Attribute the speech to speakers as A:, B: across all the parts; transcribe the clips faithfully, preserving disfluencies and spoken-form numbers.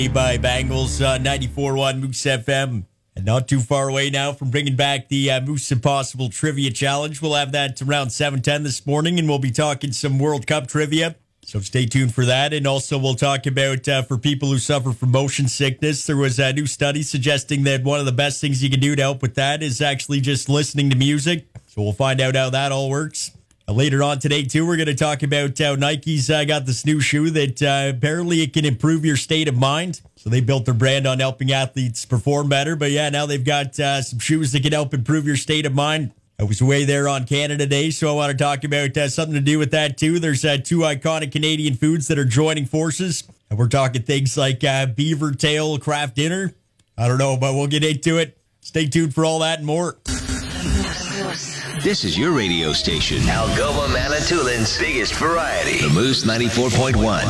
A: By Bangles uh, ninety-four point one Moose F M. And not too far away now from bringing back the uh, Moose Impossible Trivia Challenge. We'll have that around seven ten this morning, and we'll be talking some World Cup trivia. So stay tuned for that. And also we'll talk about, uh, for people who suffer from motion sickness, there was a new study suggesting that one of the best things you can do to help with that is actually just listening to music. So we'll find out how that all works. Uh, later on today, too, we're going to talk about how Nike's uh, got this new shoe that uh, apparently it can improve your state of mind. So they built their brand on helping athletes perform better. But yeah, now they've got uh, some shoes that can help improve your state of mind. I was away there on Canada Day, so I want to talk about uh, something to do with that, too. There's uh, two iconic Canadian foods that are joining forces. And we're talking things like uh, beaver tail craft dinner. I don't know, but we'll get into it. Stay tuned for all that and more.
B: This is your radio station, Algoma Manitoulин's biggest variety, the Moose ninety-four point one.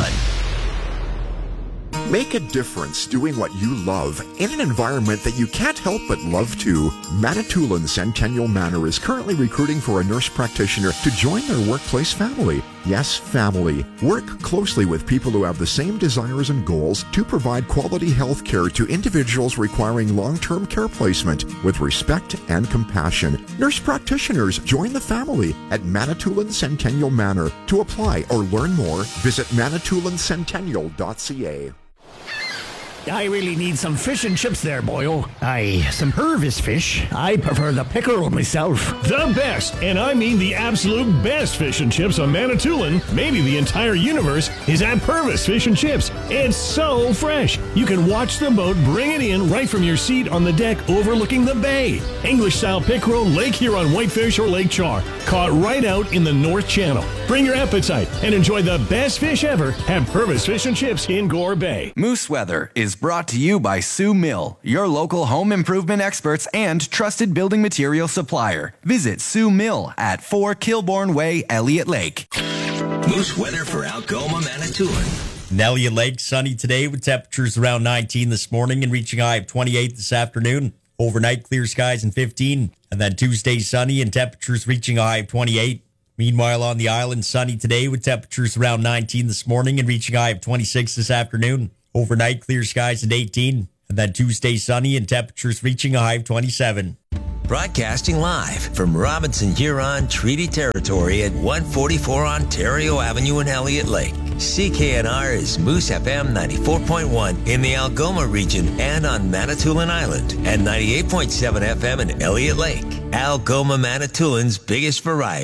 C: Make a difference doing what you love in an environment that you can't help but love too. Manitoulin Centennial Manor is currently recruiting for a nurse practitioner to join their workplace family. Yes, family. Work closely with people who have the same desires and goals to provide quality health care to individuals requiring long-term care placement with respect and compassion. Nurse practitioners join the family at Manitoulin Centennial Manor. To apply or learn more, visit manitoulin centennial dot c a.
D: I really need some fish and chips there, boyo. Aye, some Purvis fish. I prefer the pickerel myself.
E: The best, and I mean the absolute best fish and chips on Manitoulin, maybe the entire universe, is at Purvis Fish and Chips. It's so fresh. You can watch the boat bring it in right from your seat on the deck overlooking the bay. English-style pickerel, Lake Huron whitefish, or Lake Char, caught right out in the North Channel. Bring your appetite and enjoy the best fish ever at Purvis Fish and Chips in Gore Bay.
F: Moose Weather is brought to you by Sue Mill, your local home improvement experts and trusted building material supplier. Visit Sue Mill at four Kilbourne Way, Elliott Lake.
B: Moose weather for Algoma, Manitoulin.
A: In Elliott Lake, sunny today with temperatures around nineteen this morning and reaching a high of twenty-eight this afternoon. Overnight, clear skies and fifteen. And then Tuesday, sunny and temperatures reaching a high of twenty-eight. Meanwhile, on the island, sunny today with temperatures around nineteen this morning and reaching a high of twenty-six this afternoon. Overnight, clear skies and eighteen. And then Tuesday, sunny and temperatures reaching a high of twenty-seven.
B: Broadcasting live from Robinson Huron Treaty Territory at one forty-four Ontario Avenue in Elliott Lake. C K N R is Moose F M ninety-four point one in the Algoma region and on Manitoulin Island, and ninety-eight point seven F M in Elliott Lake. Algoma Manitoulin's biggest variety.